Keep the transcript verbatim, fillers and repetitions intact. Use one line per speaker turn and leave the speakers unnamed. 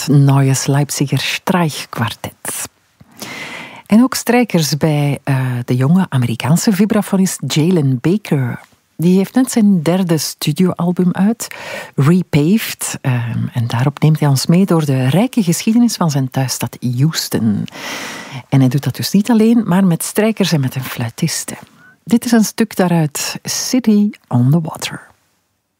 het Neues Leipziger Streichquartet. En ook strijkers bij uh, de jonge Amerikaanse vibrafonist Jalen Baker. Die heeft net zijn derde studioalbum uit, Repaved. Uh, en daarop neemt hij ons mee door de rijke geschiedenis van zijn thuisstad Houston. En hij doet dat dus niet alleen, maar met strijkers en met een fluitiste. Dit is een stuk daaruit, City on the Water.